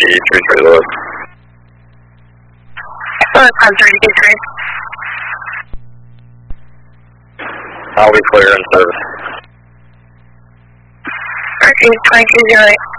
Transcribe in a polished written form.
33 Lewis. Lewis on 33. I'll be clear in service. RC 2208.